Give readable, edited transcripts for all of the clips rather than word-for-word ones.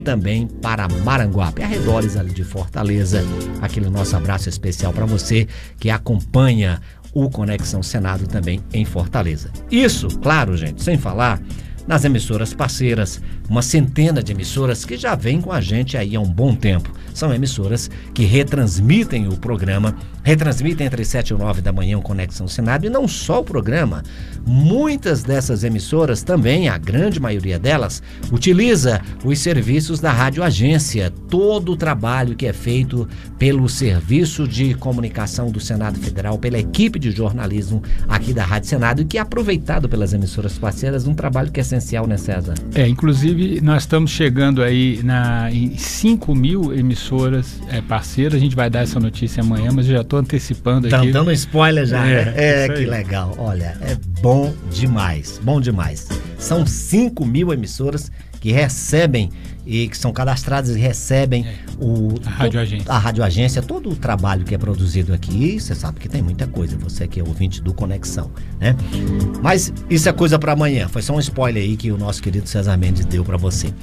também para Maranguape, arredores ali de Fortaleza. Aquele nosso abraço especial para você que acompanha o Conexão Senado também em Fortaleza. Isso, claro, gente, sem falar nas emissoras parceiras, uma centena de emissoras que já vêm com a gente aí há um bom tempo. São emissoras que retransmitem o programa, retransmitem entre 7 e 9 da manhã o Conexão Senado, e não só o programa. Muitas dessas emissoras também, a grande maioria delas, utiliza os serviços da Rádio Agência. Todo o trabalho que é feito pelo Serviço de Comunicação do Senado Federal, pela equipe de jornalismo aqui da Rádio Senado, e que é aproveitado pelas emissoras parceiras, um trabalho que é essencial, né, César? Inclusive nós estamos chegando aí em 5 mil emissoras parceiras. A gente vai dar essa notícia amanhã, mas eu já estou antecipando aqui. Estão dando um spoiler já, né? Que aí. legal. Olha, é bom demais, bom demais. São 5 mil emissoras que recebem e que são cadastradas e recebem a Rádio Agência, todo o trabalho que é produzido aqui. Você sabe que tem muita coisa, você que é ouvinte do Conexão, né? Mas isso é coisa para amanhã, foi só um spoiler aí que o nosso querido César Mendes deu para você.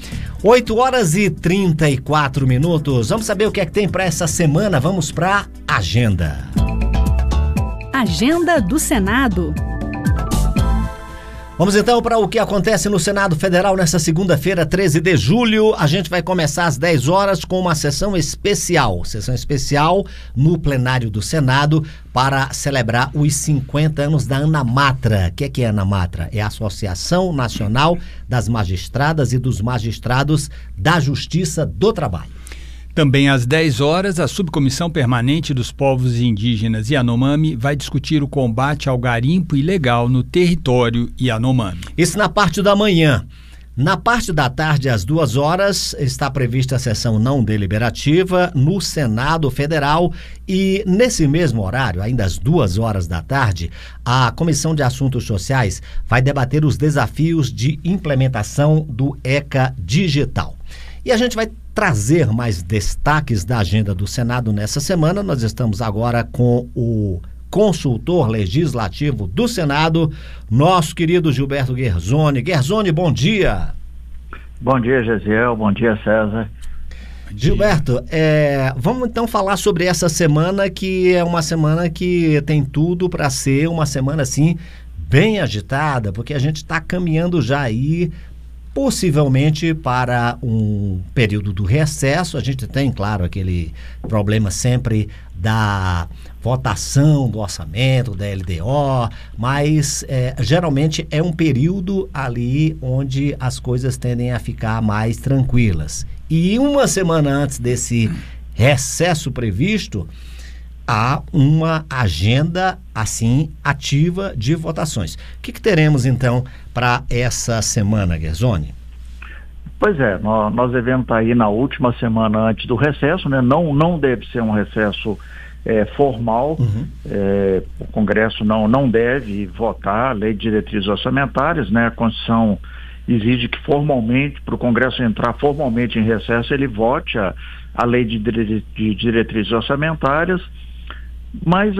8h34. Vamos saber o que é que tem para essa semana. Vamos para agenda. Agenda do Senado. Vamos então para o que acontece no Senado Federal nessa segunda-feira, 13 de julho. A gente vai começar às 10 horas com uma sessão especial no plenário do Senado para celebrar os 50 anos da ANAMATRA. O que é a ANAMATRA? É a Associação Nacional das Magistradas e dos Magistrados da Justiça do Trabalho. Também às 10 horas, a Subcomissão Permanente dos Povos Indígenas Yanomami vai discutir o combate ao garimpo ilegal no território Yanomami. Isso na parte da manhã. Na parte da tarde, às 2 horas, está prevista a sessão não deliberativa no Senado Federal, e nesse mesmo horário, ainda às 2 horas da tarde, a Comissão de Assuntos Sociais vai debater os desafios de implementação do ECA Digital. E a gente vai trazer mais destaques da agenda do Senado nessa semana. Nós estamos agora com o consultor legislativo do Senado, nosso querido Gilberto Guerzoni. Guerzoni, bom dia. Bom dia, Gesiel. Bom dia, César. Gilberto, vamos então falar sobre essa semana, que é uma semana que tem tudo para ser uma semana assim bem agitada, porque a gente está caminhando já aí possivelmente para um período do recesso. A gente tem, claro, aquele problema sempre da votação do orçamento, da LDO, mas geralmente é um período ali onde as coisas tendem a ficar mais tranquilas. E uma semana antes desse recesso previsto, há uma agenda assim ativa de votações. O que teremos então para essa semana, Guerzoni? Pois é, nós devemos estar aí na última semana antes do recesso, né? Não deve ser um recesso formal. O Congresso não deve votar a Lei de Diretrizes Orçamentárias, né? A Constituição exige que formalmente, para o Congresso entrar formalmente em recesso, ele vote a Lei de Diretrizes Orçamentárias. Mas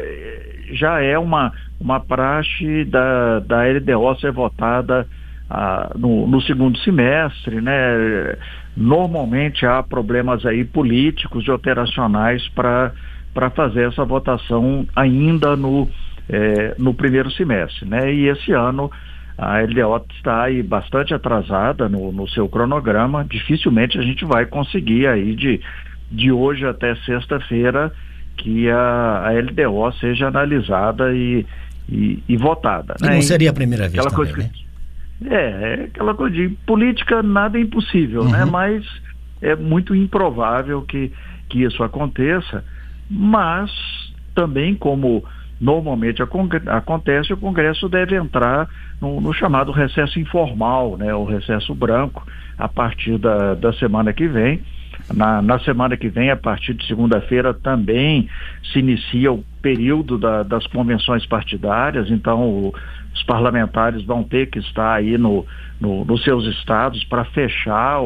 já é uma praxe da LDO ser votada no segundo semestre, né? Normalmente há problemas aí políticos e operacionais para fazer essa votação ainda no primeiro semestre, né? E esse ano a LDO está aí bastante atrasada no seu cronograma. Dificilmente a gente vai conseguir aí de hoje até sexta-feira que a LDO seja analisada e votada. E né? Não seria a primeira vez aquela também, coisa né? Aquela coisa de política, nada é impossível, né? Mas é muito improvável que isso aconteça, mas também, como normalmente acontece, o Congresso deve entrar no chamado recesso informal, né? O recesso branco, a partir da semana que vem. Na semana que vem, a partir de segunda-feira, também se inicia o período das convenções partidárias. Então os parlamentares vão ter que estar aí nos seus estados para fechar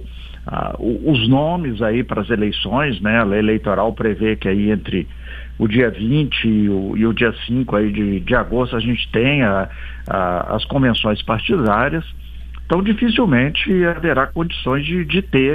os nomes aí para as eleições, né? A lei eleitoral prevê que aí entre o dia 20 e o dia 5 aí de agosto a gente tem as convenções partidárias. Então, dificilmente haverá condições de ter